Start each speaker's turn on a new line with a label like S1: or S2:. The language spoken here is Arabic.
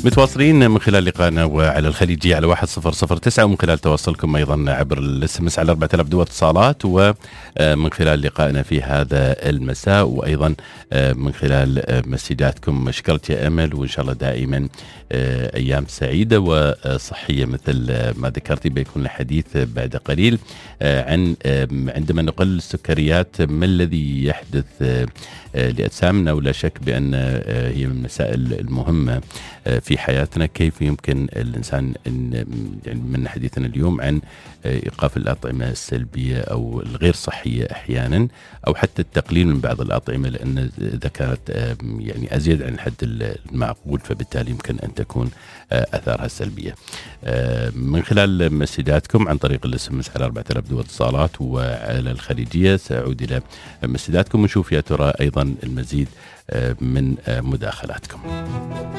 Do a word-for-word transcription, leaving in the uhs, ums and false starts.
S1: متواصلين من خلال لقائنا وعلى الخليجية على واحد صفر صفر تسعة، ومن خلال تواصلكم أيضا عبر الاس ام اس على أربعة آلاف دول اتصالات، ومن خلال لقائنا في هذا المساء، وأيضا من خلال مسجاتكم. شكرت يا أمل، وإن شاء الله دائما أيام سعيدة وصحية مثل ما ذكرتي. بيكون الحديث بعد قليل عن عندما نقلل السكريات ما الذي يحدث لأجسامنا، ولا شك بأن هي من المسائل المهمة في حياتنا. كيف يمكن الإنسان يعني من حديثنا اليوم عن إيقاف الأطعمة السلبية أو الغير صحية أحيانا، أو حتى التقليل من بعض الأطعمة، لأن إذا كانت يعني أزيد عن الحد المعقول فبالتالي يمكن أن تكون أثارها السلبية. من خلال مسجاتكم عن طريق الاس ام اس على أربعة آلاف دول اتصالات وعلى الخليجية، سأعود إلى مسجاتكم ونشوف يا ترى أيضا المزيد من مداخلاتكم.